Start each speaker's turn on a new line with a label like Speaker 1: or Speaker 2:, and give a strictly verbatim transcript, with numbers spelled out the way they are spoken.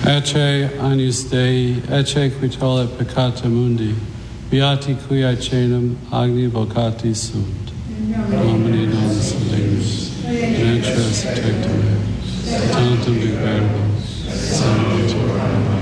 Speaker 1: Ecce agnus Dei, ecce qui tollit peccata mundi, beati qui aecenum agni vocati sunt. Domini non salutis, in entras tectum, tantum de verbum, salvator.